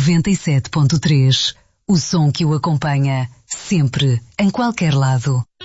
97.3. O som que o acompanha, sempre, em qualquer lado.